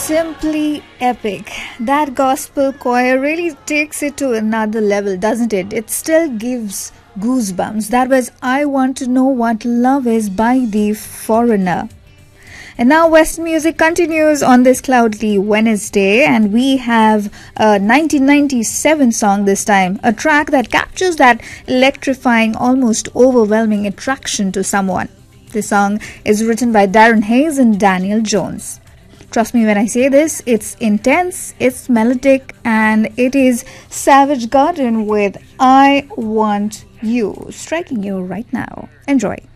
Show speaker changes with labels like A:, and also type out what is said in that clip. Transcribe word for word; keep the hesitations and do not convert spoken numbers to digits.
A: Simply epic. That gospel choir really takes it to another level, doesn't it? It still gives goosebumps. That was I Want to Know What Love Is by The Foreigner. And now Western music continues on this cloudy Wednesday, and we have a nineteen ninety-seven song this time, a track that captures that electrifying, almost overwhelming attraction to someone. This song is written by Darren Hayes and Daniel Jones. Trust me when I say this, it's intense, it's melodic, and it is Savage Garden with I Want You, striking you right now. Enjoy.